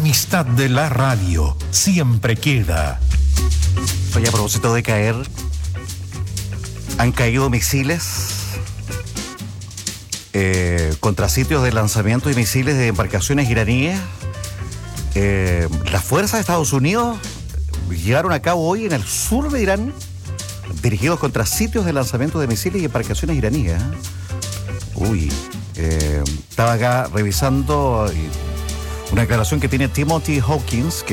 amistad de la radio siempre queda. Oye, a propósito de caer, han caído misiles contra sitios de lanzamiento de misiles de embarcaciones iraníes. Las fuerzas de Estados Unidos llevaron a cabo hoy en el sur de Irán, dirigidos contra sitios de lanzamiento de misiles y embarcaciones iraníes. Estaba acá revisando una declaración que tiene Timothy Hawkins, que